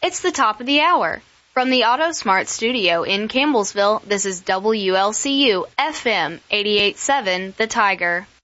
It's the top of the hour. From the AutoSmart studio in Campbellsville, this is WLCU FM 88.7 The Tiger.